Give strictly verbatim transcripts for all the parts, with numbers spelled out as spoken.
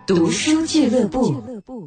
读书俱乐部。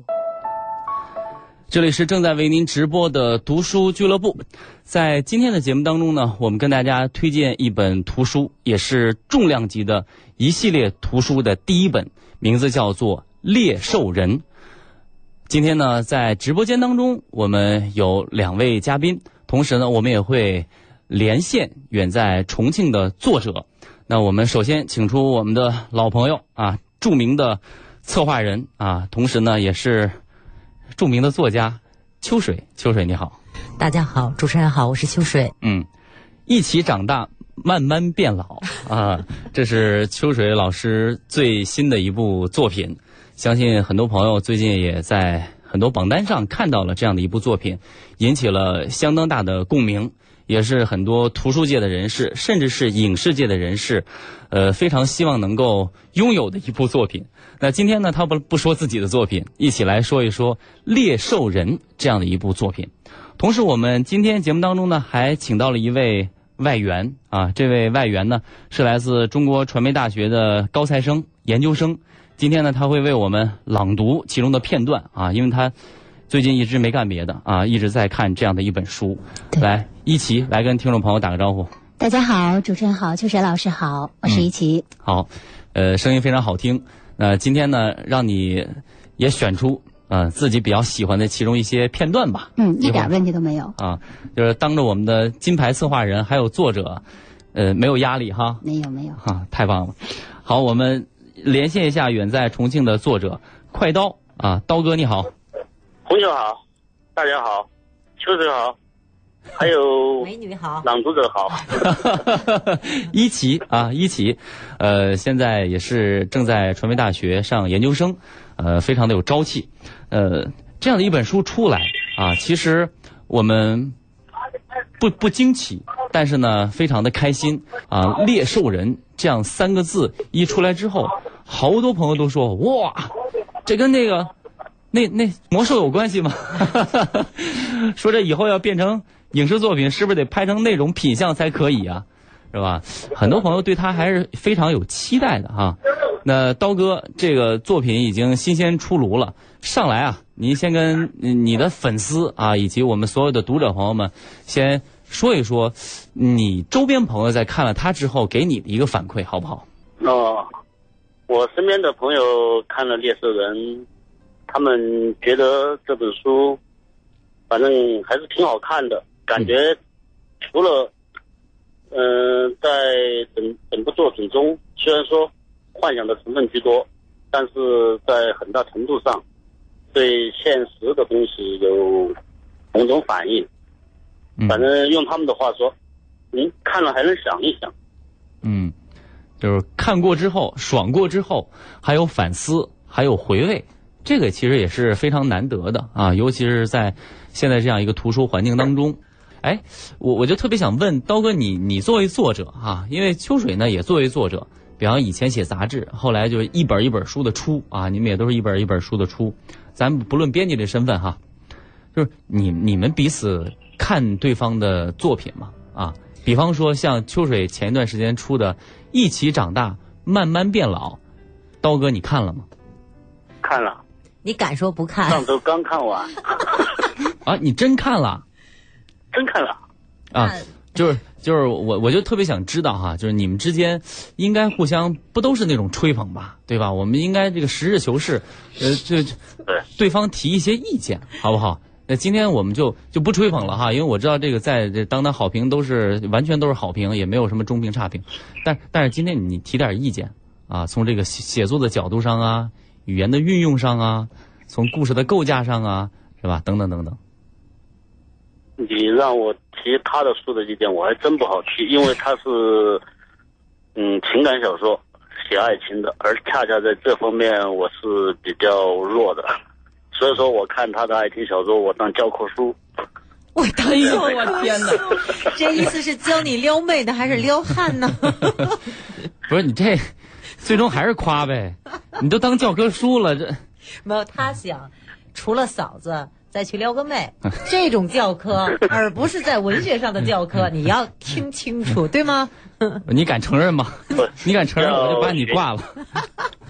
这里是正在为您直播的读书俱乐部。在今天的节目当中呢，我们跟大家推荐一本图书，也是重量级的一系列图书的第一本，名字叫做《猎兽人》。今天呢，在直播间当中，我们有两位嘉宾，同时呢，我们也会连线远在重庆的作者。那我们首先请出我们的老朋友啊，著名的策划人啊，同时呢也是著名的作家秋水。秋水你好。 大家好，主持人好，我是秋水。 嗯，一起长大，慢慢变老啊，这是秋水老师最新的一部作品。相信很多朋友最近也在很多榜单上看到了这样的一部作品，引起了相当大的共鸣，也是很多图书界的人士，甚至是影视界的人士，呃，非常希望能够拥有的一部作品。那今天呢，他不不说自己的作品，一起来说一说《猎兽人》这样的一部作品。同时，我们今天节目当中呢，还请到了一位外援啊，这位外援呢是来自中国传媒大学的高材生研究生。今天呢，他会为我们朗读其中的片段啊，因为他最近一直没干别的啊，一直在看这样的一本书。来，一起来跟听众朋友打个招呼。 大家好，主持人好，秋水老师好，我是一起、 嗯。好，呃，声音非常好听。那、呃、今天呢，让你也选出呃自己比较喜欢的其中一些片段吧。 嗯，一点问题都没有。 啊，就是当着我们的金牌策划人还有作者，呃，没有压力哈。 没有没有。 哈，太棒了。好，我们连线一下远在重庆的作者快刀啊，刀哥你好。 红球好，大家好，秋水好，还有美女好， 朗读者好。 一起啊，一起，呃，现在也是正在传媒大学上研究生，呃，非常的有朝气。呃，这样的一本书出来啊，其实我们不不惊奇，但是呢，非常的开心啊。猎兽人这样三个字一出来之后，好多朋友都说哇，这跟那个。那那魔兽有关系吗？说这以后要变成影视作品，是不是得拍成那种品相才可以啊？是吧？很多朋友对他还是非常有期待的哈。那刀哥这个作品已经新鲜出炉了，上来啊，您先跟你的粉丝啊，以及我们所有的读者朋友们，先说一说你周边朋友在看了他之后给你的一个反馈，好不好？ 哦，我身边的朋友看了《猎兽人》。他们觉得这本书反正还是挺好看的，感觉除了嗯、呃，在整整部作品中虽然说幻想的成分居多，但是在很大程度上对现实的东西有某种反应。反正用他们的话说，嗯，看了还能想一想。 嗯，就是看过之后爽过之后还有反思还有回味，这个其实也是非常难得的啊，尤其是在现在这样一个图书环境当中。哎，我我就特别想问刀哥，你你作为作者啊，因为秋水呢也作为作者，比方以前写杂志，后来就一本一本书的出啊，你们也都是一本一本书的出，咱不论编辑的身份哈，就是你你们彼此看对方的作品嘛啊，比方说像秋水前一段时间出的《一起长大，慢慢变老》，刀哥你看了吗？ 看了。 你敢说不看？ 上周刚看完。 啊，你真看了？ 真看了。 啊，就是就是我我就特别想知道哈，就是你们之间应该互相不都是那种吹捧吧，对吧？我们应该这个实事求是，呃，就对对方提一些意见，好不好？那今天我们就就不吹捧了哈，因为我知道这个在这当当好评都是完全都是好评，也没有什么中评差评，但但是今天你提点意见啊，从这个写作的角度上啊。语言的运用上啊，从故事的构架上啊，是吧？等等等等。 你让我提他的书的意见，我还真不好提，因为他是嗯情感小说，写爱情的，而恰恰在这方面我是比较弱的，所以说我看他的爱情小说，我当教科书。 我当呦，我天哪！这意思是教你撩妹的还是撩汉呢？ 不是你这。最终还是夸呗，你都当教科书了，这没有他想，除了嫂子再去撩个妹，这种教科，而不是在文学上的教科，你要听清楚，对吗？ 你敢承认吗？你敢承认，我就把你挂了。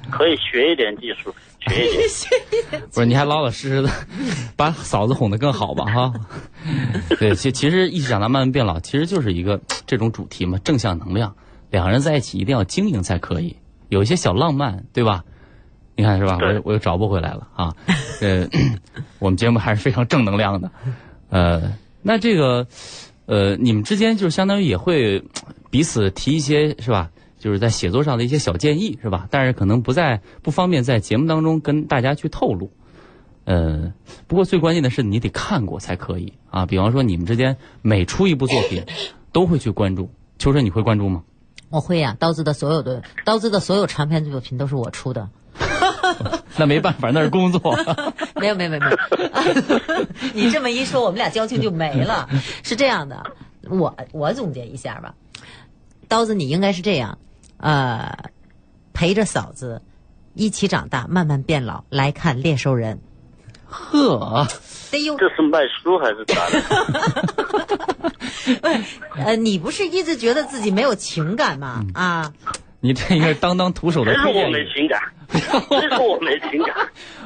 可以学一点技术，学一点。 不是，你还老老实实的把嫂子哄得更好吧哈。对，其其实一起长大慢慢变老，其实就是一个这种主题嘛，正向能量。两个人在一起一定要经营才可以，有一些小浪漫，对吧？你看是吧？我我又找不回来了啊。呃，我们节目还是非常正能量的。呃，那这个呃，你们之间就是相当于也会彼此提一些是吧？就是在写作上的一些小建议是吧？但是可能不在不方便在节目当中跟大家去透露。呃，不过最关键的是你得看过才可以啊。比方说你们之间每出一部作品，都会去关注。秋生，你会关注吗？ 我会呀、啊，刀子的所有的刀子的所有长篇作品都是我出的。 那没办法，那是工作。 没有没有没有没有，你这么一说，我们俩交情就没了。是这样的，我我总结一下吧。刀子，你应该是这样，呃，陪着嫂子一起长大，慢慢变老，来看《猎兽人》。 呵， 哎呦， 这是卖书还是咋的？ 呃，你不是一直觉得自己没有情感吗？嗯、啊， 你这应该是当当徒手的。 其实我没情感，其实我没情感。